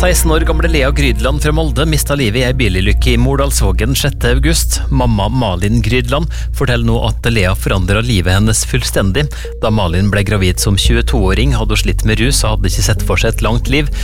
16 år gamle Lea Grydland fra Molde mistet livet i en bilulykke i Mordalsvågen 6. august. Mamma Malin Grydland forteller nå at Lea forandret livet hennes fullstendig. Da Malin ble gravid som 22-åring hadde hun slitt med rus og hadde ikke sett for seg et langt liv.